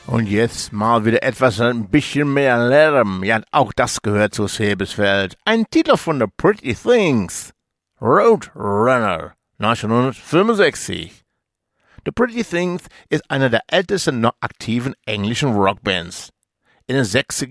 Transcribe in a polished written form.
Und jetzt mal wieder etwas ein bisschen mehr Lärm. Ja, auch das gehört zu Sebesfeld. Ein Titel von The Pretty Things. Roadrunner, 1965. The Pretty Things ist eine der ältesten noch aktiven englischen Rockbands. In den 60er